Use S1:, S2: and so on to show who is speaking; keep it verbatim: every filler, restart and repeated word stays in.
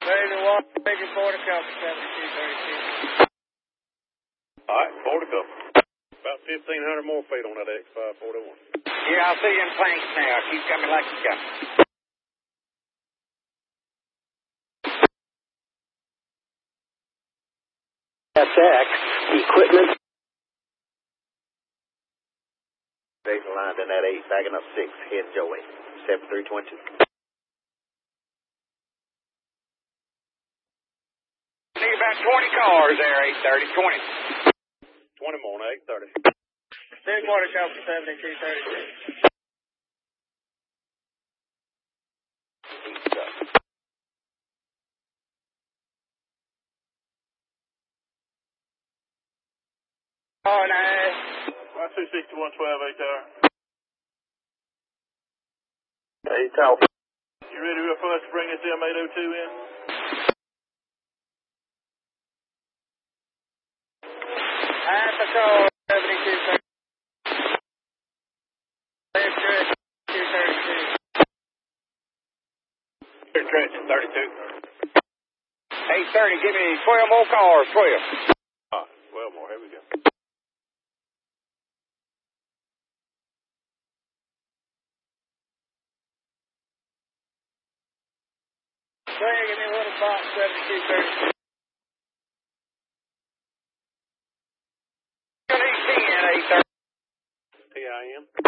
S1: Ready to walk, maybe forty couple, seventy-two thirty-two.
S2: All right, forty couple. About fifteen hundred more feet on that X five forty-one.
S1: Yeah, I'll see you in planks now. Keep coming like you got.
S3: S X equipment.
S4: Eight line in that eight, backing up six, head Joey, seven three twenty.
S1: Need about twenty cars there, eight thirty, twenty.
S2: twenty more on eight thirty.
S1: Big water couple, seventy-two thirty-two. Oh, nice.
S2: two sixty-one twelve, eight hour.
S4: Hey, Tal.
S2: You ready for us to bring this M eight oh two in?
S1: Half a car, seventy-two thirty-two. two thirty-two.
S2: thirty-two.
S1: eight thirty, give me twelve more cars, twelve.
S2: Ah, twelve more, here we go.
S1: Twelve, give me a little box, seventy-two thirty-two. eight thirty.
S2: T I M.